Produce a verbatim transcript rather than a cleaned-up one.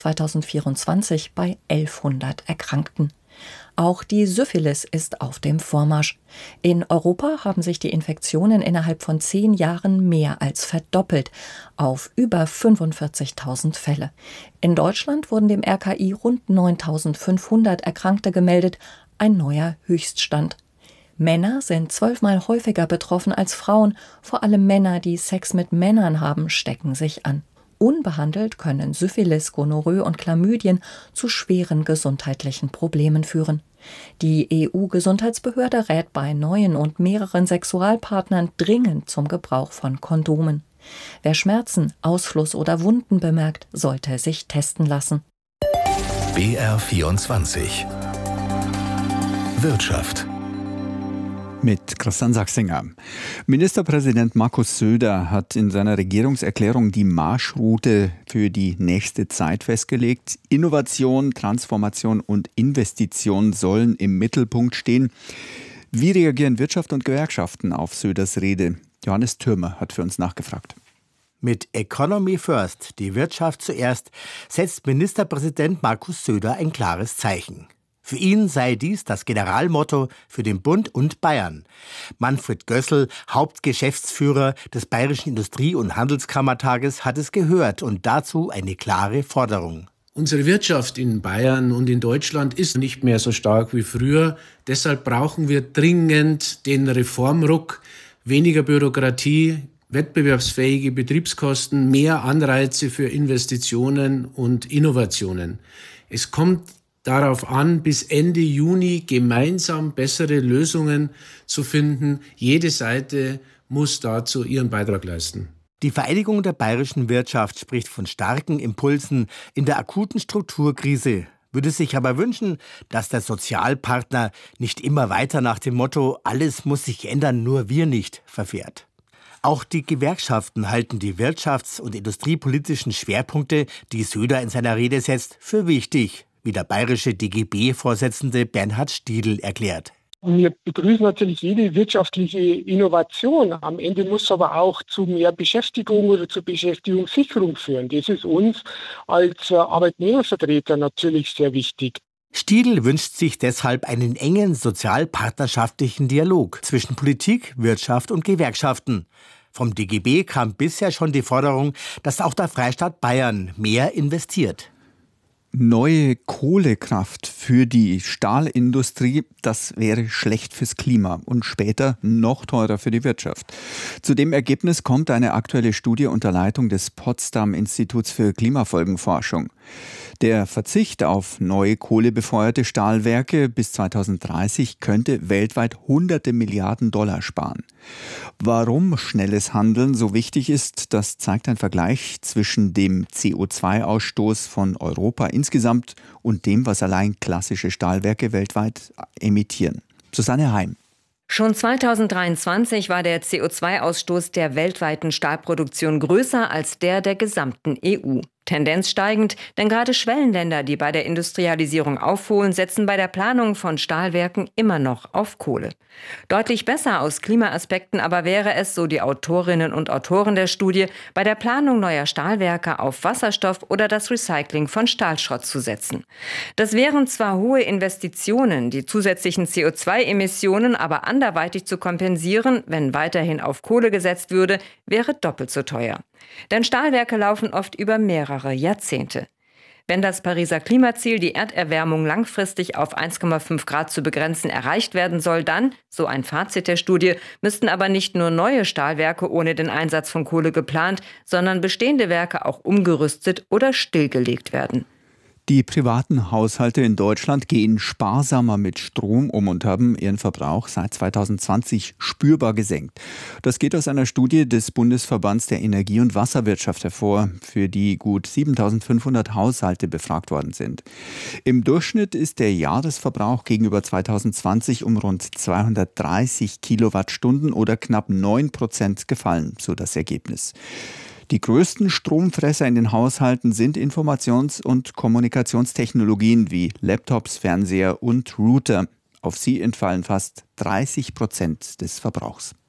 zweitausendvierundzwanzig bei elfhundert Erkrankten. Auch die Syphilis ist auf dem Vormarsch. In Europa haben sich die Infektionen innerhalb von zehn Jahren mehr als verdoppelt, auf über fünfundvierzigtausend Fälle. In Deutschland wurden dem R K I rund neuntausendfünfhundert Erkrankte gemeldet, ein neuer Höchststand. Männer sind zwölfmal häufiger betroffen als Frauen. Vor allem Männer, die Sex mit Männern haben, stecken sich an. Unbehandelt können Syphilis, Gonorrhoe und Chlamydien zu schweren gesundheitlichen Problemen führen. Die E U-Gesundheitsbehörde rät bei neuen und mehreren Sexualpartnern dringend zum Gebrauch von Kondomen. Wer Schmerzen, Ausfluss oder Wunden bemerkt, sollte sich testen lassen. B R vierundzwanzig Wirtschaft mit Christian Sachsinger. Ministerpräsident Markus Söder hat in seiner Regierungserklärung die Marschroute für die nächste Zeit festgelegt. Innovation, Transformation und Investition sollen im Mittelpunkt stehen. Wie reagieren Wirtschaft und Gewerkschaften auf Söders Rede? Johannes Thürmer hat für uns nachgefragt. Mit Economy First, die Wirtschaft zuerst, setzt Ministerpräsident Markus Söder ein klares Zeichen. Für ihn sei dies das Generalmotto für den Bund und Bayern. Manfred Gößl, Hauptgeschäftsführer des Bayerischen Industrie- und Handelskammertages, hat es gehört und dazu eine klare Forderung. Unsere Wirtschaft in Bayern und in Deutschland ist nicht mehr so stark wie früher. Deshalb brauchen wir dringend den Reformruck, weniger Bürokratie, wettbewerbsfähige Betriebskosten, mehr Anreize für Investitionen und Innovationen. Es kommt darauf an, bis Ende Juni gemeinsam bessere Lösungen zu finden. Jede Seite muss dazu ihren Beitrag leisten. Die Vereinigung der bayerischen Wirtschaft spricht von starken Impulsen in der akuten Strukturkrise, würde sich aber wünschen, dass der Sozialpartner nicht immer weiter nach dem Motto „Alles muss sich ändern, nur wir nicht" verfährt. Auch die Gewerkschaften halten die wirtschafts- und industriepolitischen Schwerpunkte, die Söder in seiner Rede setzt, für wichtig, wie der bayerische D G B-Vorsitzende Bernhard Stiedl erklärt. Wir begrüßen natürlich jede wirtschaftliche Innovation. Am Ende muss es aber auch zu mehr Beschäftigung oder zur Beschäftigungssicherung führen. Das ist uns als Arbeitnehmervertreter natürlich sehr wichtig. Stiedl wünscht sich deshalb einen engen sozialpartnerschaftlichen Dialog zwischen Politik, Wirtschaft und Gewerkschaften. Vom D G B kam bisher schon die Forderung, dass auch der Freistaat Bayern mehr investiert. Neue Kohlekraft für die Stahlindustrie, das wäre schlecht fürs Klima und später noch teurer für die Wirtschaft. Zu dem Ergebnis kommt eine aktuelle Studie unter Leitung des Potsdam-Instituts für Klimafolgenforschung. Der Verzicht auf neue kohlebefeuerte Stahlwerke bis zweitausenddreißig könnte weltweit hunderte Milliarden Dollar sparen. Warum schnelles Handeln so wichtig ist, das zeigt ein Vergleich zwischen dem C O zwei Ausstoß von Europa insgesamt und dem, was allein klassische Stahlwerke weltweit emittieren. Susanne Heim. Schon zweitausenddreiundzwanzig war der C O zwei Ausstoß der weltweiten Stahlproduktion größer als der der gesamten E U. Tendenz steigend, denn gerade Schwellenländer, die bei der Industrialisierung aufholen, setzen bei der Planung von Stahlwerken immer noch auf Kohle. Deutlich besser aus Klimaaspekten aber wäre es, so die Autorinnen und Autoren der Studie, bei der Planung neuer Stahlwerke auf Wasserstoff oder das Recycling von Stahlschrott zu setzen. Das wären zwar hohe Investitionen, die zusätzlichen C O zwei Emissionen aber anderweitig zu kompensieren, wenn weiterhin auf Kohle gesetzt würde, wäre doppelt so teuer. Denn Stahlwerke laufen oft über mehrere Jahrzehnte. Wenn das Pariser Klimaziel, die Erderwärmung langfristig auf eins Komma fünf Grad zu begrenzen, erreicht werden soll, dann, so ein Fazit der Studie, müssten aber nicht nur neue Stahlwerke ohne den Einsatz von Kohle geplant, sondern bestehende Werke auch umgerüstet oder stillgelegt werden. Die privaten Haushalte in Deutschland gehen sparsamer mit Strom um und haben ihren Verbrauch seit zweitausendzwanzig spürbar gesenkt. Das geht aus einer Studie des Bundesverbands der Energie- und Wasserwirtschaft hervor, für die gut siebentausendfünfhundert Haushalte befragt worden sind. Im Durchschnitt ist der Jahresverbrauch gegenüber zweitausendzwanzig um rund zweihundertdreißig Kilowattstunden oder knapp neun Prozent gefallen, so das Ergebnis. Die größten Stromfresser in den Haushalten sind Informations- und Kommunikationstechnologien wie Laptops, Fernseher und Router. Auf sie entfallen fast dreißig Prozent des Verbrauchs.